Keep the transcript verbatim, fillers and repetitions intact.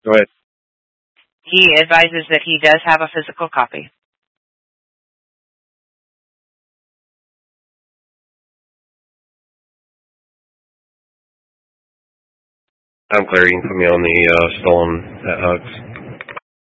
Go ahead. He advises that he does have a physical copy. I'm clear. You can put me on the uh, stolen pet hugs.